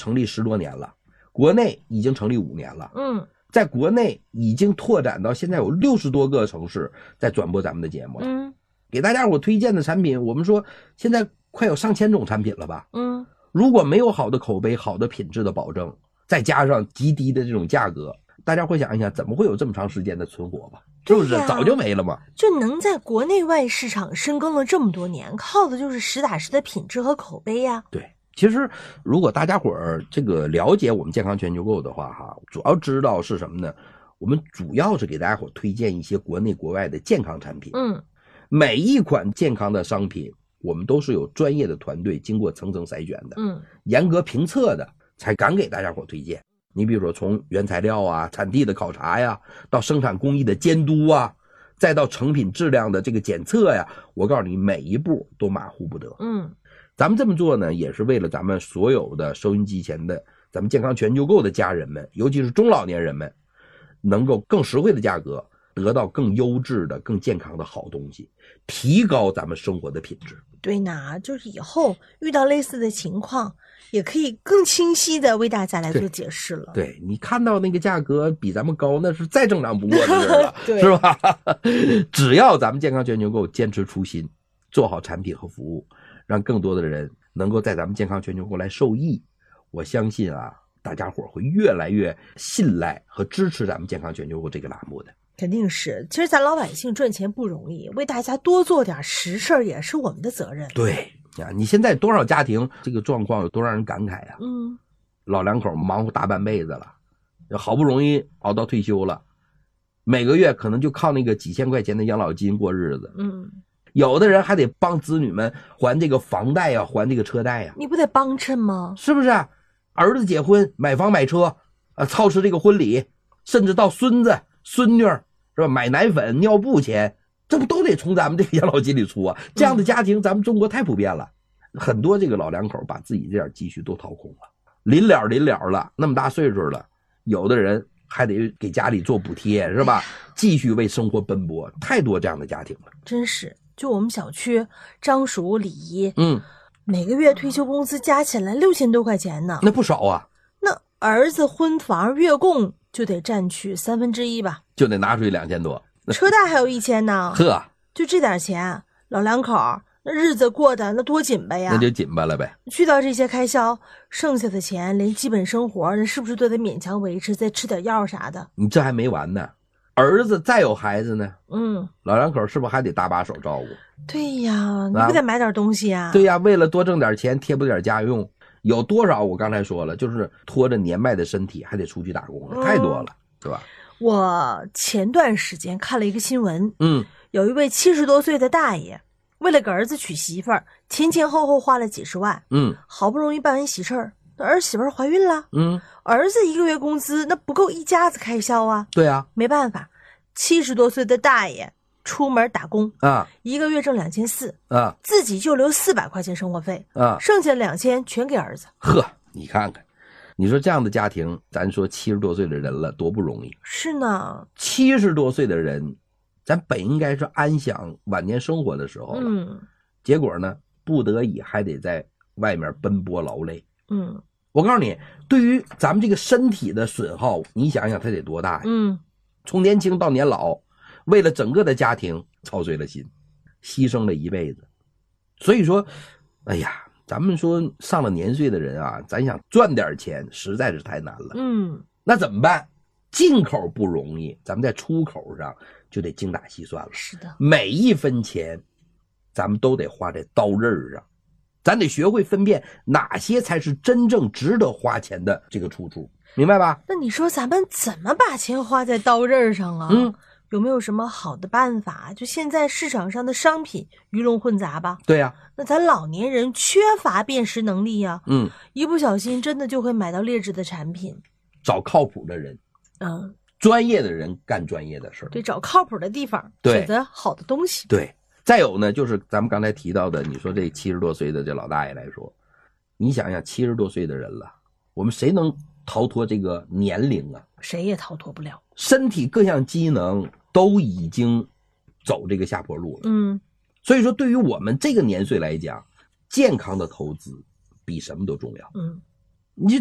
成立10多年了，国内已经成立5年了。在国内已经拓展到现在有60多个城市在转播咱们的节目了。给大家伙推荐的产品，我们说现在快有上千种产品了吧。如果没有好的口碑、好的品质的保证，再加上极低的这种价格，大家会想一想，怎么会有这么长时间的存活吧？是不是早就没了嘛？ 就能在国内外市场深耕了这么多年，靠的就是实打实的品质和口碑呀。 对，其实如果大家伙儿这个了解我们健康全球购的话哈，主要知道是什么呢？我们主要是给大家伙儿推荐一些国内国外的健康产品。每一款健康的商品，我们都是有专业的团队经过层层筛选的，严格评测的，才敢给大家伙儿推荐。你比如说从原材料啊、产地的考察呀，到生产工艺的监督啊，再到成品质量的这个检测呀，我告诉你每一步都马虎不得。咱们这么做呢，也是为了咱们所有的收音机前的咱们健康全球购的家人们，尤其是中老年人们，能够更实惠的价格得到更优质的、更健康的好东西，提高咱们生活的品质。 对呢，就是以后遇到类似的情况，也可以更清晰的为大家来做解释了。 对，你看到那个价格比咱们高，那是再正常不过的事了，是吧？只要咱们健康全球购坚持初心，做好产品和服务，让更多的人能够在咱们健康全球购来受益，我相信啊，大家伙会越来越信赖和支持咱们健康全球购这个栏目的。 肯定是，其实咱老百姓赚钱不容易，为大家多做点实事也是我们的责任。 对呀，你现在多少家庭这个状况有多让人感慨啊！老两口忙活大半辈子了，好不容易熬到退休了，每个月可能就靠那个几千块钱的养老金过日子。有的人还得帮子女们还这个房贷呀，还这个车贷呀。 你不得帮衬吗？ 是不是？儿子结婚买房买车操持这个婚礼，甚至到孙子孙女是吧，买奶粉尿布钱，这不都得从咱们这个养老金里出啊？这样的家庭咱们中国太普遍了，很多这个老两口把自己这点积蓄都掏空了，临了了，那么大岁数了，有的人还得给家里做补贴是吧？继续为生活奔波，太多这样的家庭了。 真是，就我们小区张叔李姨，每个月退休工资加起来6000多块钱呢， 那不少啊。 那儿子婚房月供就得占去1/3吧，就得拿出去2000多， 车贷还有1000呢。 呵， 就这点钱，老两口那日子过得那多紧巴呀！ 那就紧巴了呗。 去掉这些开销，剩下的钱连基本生活人是不是都得勉强维持，再吃点药啥的？ 你这还没完呢，儿子再有孩子呢，老两口是不是还得搭把手照顾？ 对呀，你不得买点东西呀？ 对呀，为了多挣点钱贴补点家用，有多少我刚才说了，就是拖着年迈的身体还得出去打工了，太多了，是吧？ 我前段时间看了一个新闻，有一位70多岁的大爷，为了给儿子娶媳妇儿，前后花了几十万，好不容易办完喜事儿，儿媳妇儿怀孕了，儿子1个月工资那不够一家子开销啊。 对啊， 没办法，70多岁的大爷出门打工啊 ，1个月挣2400 啊， 自己就留400块钱生活费啊，剩下的2000全给儿子。 呵，你看看，你说这样的家庭，咱说70多岁的人了，多不容易。 是呢 ，70多岁的人，咱本应该是安享晚年生活的时候了，结果呢，不得已还得在外面奔波劳累。我告诉你，对于咱们这个身体的损耗，你想想它得多大呀？从年轻到年老，为了整个的家庭操碎了心，牺牲了一辈子。所以说，哎呀，咱们说上了年岁的人啊，咱想赚点钱实在是太难了。那怎么办？进口不容易，咱们在出口上就得精打细算了。 是的， 每一分钱咱们都得花在刀刃上，咱得学会分辨哪些才是真正值得花钱的这个出处，明白吧？ 那你说咱们怎么把钱花在刀刃上啊？有没有什么好的办法？就现在市场上的商品鱼龙混杂吧。 对呀， 那咱老年人缺乏辨识能力呀，一不小心真的就会买到劣质的产品。 找靠谱的人，专业的人干专业的事儿。 对，找靠谱的地方，选择好的东西。 对，再有呢，就是咱们刚才提到的，你说这70多岁的这老大爷来说，你想想70多岁的人了，我们谁能逃脱这个年龄啊？ 谁也逃脱不了， 身体各项机能都已经走这个下坡路了。所以说对于我们这个年岁来讲，健康的投资比什么都重要。你